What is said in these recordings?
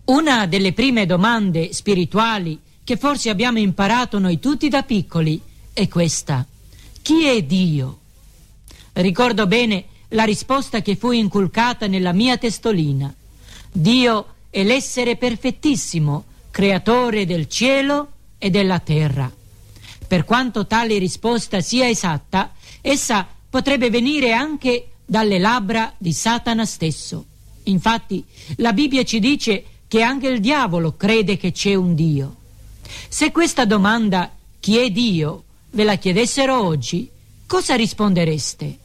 Una delle prime domande spirituali che forse abbiamo imparato noi tutti da piccoli è questa: chi è Dio? Ricordo bene la risposta che fu inculcata nella mia testolina: Dio è l'essere perfettissimo, creatore del cielo e della terra. Per quanto tale risposta sia esatta, essa potrebbe venire anche dalle labbra di Satana stesso. Infatti, la Bibbia ci dice che anche il diavolo crede che c'è un Dio. Se questa domanda, chi è Dio, ve la chiedessero oggi, cosa rispondereste?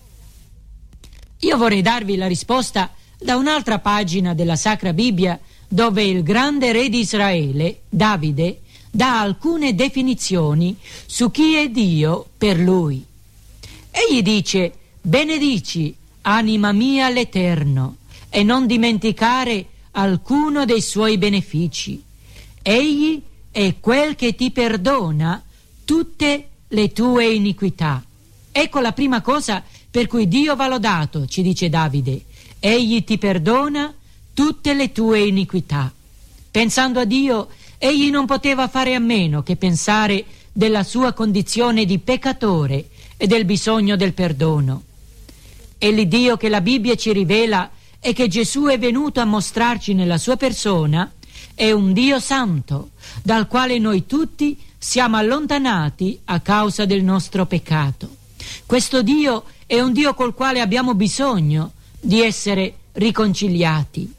Io vorrei darvi la risposta da un'altra pagina della Sacra Bibbia, dove il grande re di Israele, Davide, dà alcune definizioni su chi è Dio per lui. Egli dice: benedici, anima mia, l'Eterno, e non dimenticare alcuno dei suoi benefici. Egli è quel che ti perdona tutte le tue iniquità. Ecco la prima cosa per cui Dio va lodato, ci dice Davide: egli ti perdona tutte le tue iniquità. Pensando a Dio, egli non poteva fare a meno che pensare della sua condizione di peccatore e del bisogno del perdono. E l'Iddio che la Bibbia ci rivela e che Gesù è venuto a mostrarci nella sua persona è un Dio santo, dal quale noi tutti siamo allontanati a causa del nostro peccato. Questo Dio è un Dio col quale abbiamo bisogno di essere riconciliati.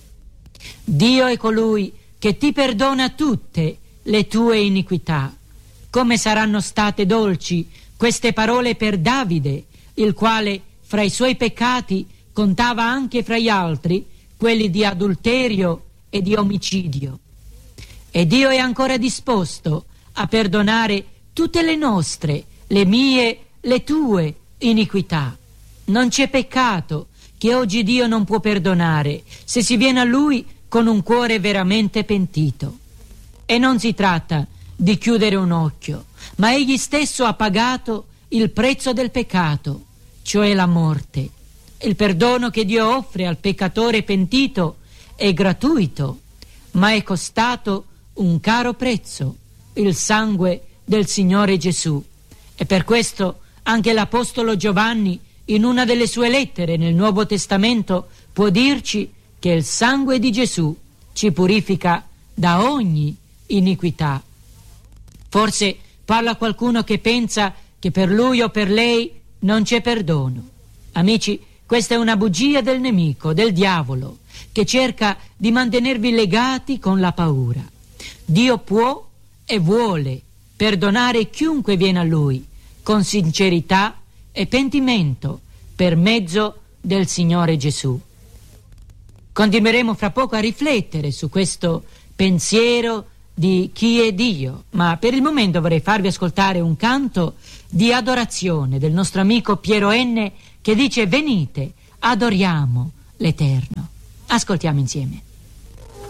Dio è colui che ti perdona tutte le tue iniquità. Come saranno state dolci queste parole per Davide, il quale fra i suoi peccati contava anche fra gli altri quelli di adulterio e di omicidio. E Dio è ancora disposto a perdonare tutte le nostre, le mie, le tue iniquità. Non c'è peccato che oggi Dio non può perdonare se si viene a Lui con un cuore veramente pentito. E non si tratta di chiudere un occhio, ma Egli stesso ha pagato il prezzo del peccato, cioè la morte. Il perdono che Dio offre al peccatore pentito è gratuito, ma è costato un caro prezzo, il sangue del Signore Gesù. E per questo anche l'Apostolo Giovanni, in una delle sue lettere nel Nuovo Testamento, può dirci che il sangue di Gesù ci purifica da ogni iniquità. Forse parla qualcuno che pensa che per lui o per lei non c'è perdono. Amici, questa è una bugia del nemico, del diavolo, che cerca di mantenervi legati con la paura. Dio può e vuole perdonare chiunque viene a Lui, con sincerità e pentimento, per mezzo del Signore Gesù. Continueremo fra poco a riflettere su questo pensiero di chi è Dio, ma per il momento vorrei farvi ascoltare un canto di adorazione del nostro amico Piero N, che dice: venite, adoriamo l'Eterno. Ascoltiamo insieme.